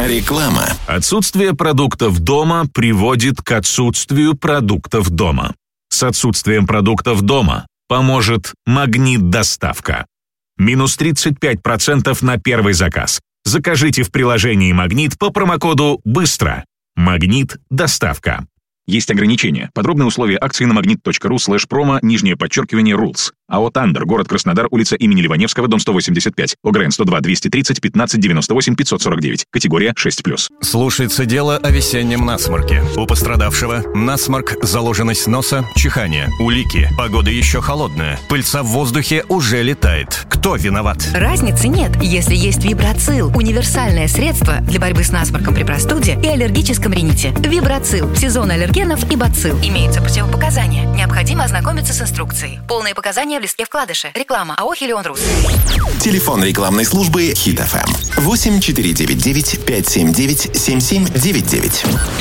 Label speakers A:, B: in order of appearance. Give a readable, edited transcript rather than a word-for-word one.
A: Реклама.
B: Отсутствие продуктов дома приводит к отсутствию продуктов дома. С отсутствием продуктов дома поможет «Магнит-доставка». Минус 35% на первый заказ. Закажите в приложении «Магнит» по промокоду «Быстро». «Магнит-доставка». Есть ограничения. Подробные условия акции на magnet.ru/promo_rules. АО «Тандер», город Краснодар, улица имени Ливаневского, дом 185. ОГРН 102-230-15-98-549. Категория 6+.
C: Слушается дело о весеннем насморке. У пострадавшего насморк, заложенность носа, чихание, улики. Погода еще холодная. Пыльца в воздухе уже летает. Кто виноват?
D: Разницы нет, если есть Вибрацил. Универсальное средство для борьбы с насморком при простуде и аллергическом рините. Вибрацил. Сезон аллергенов и бацилл. Имеются противопоказания. Необходимо ознакомиться с инструкцией. Полные показания в листке вкладыша. Реклама АО «Хелион Рус».
A: Телефон рекламной службы Хит FM 8499 579 7799.